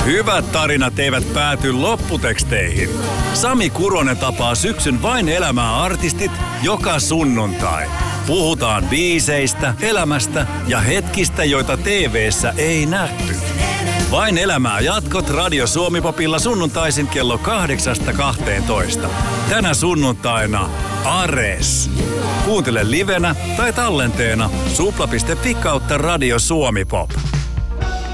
Hyvät tarinat eivät pääty lopputeksteihin. Sami Kuronen tapaa syksyn Vain elämää -artistit joka sunnuntai. Puhutaan biiseistä, elämästä ja hetkistä, joita TV:ssä ei nähty. Vain elämää -jatkot Radio Suomi-popilla sunnuntaisin kello 8-12. Tänä sunnuntaina Ares. Kuuntele livenä tai tallenteena supla.fi/Radio Suomi Pop.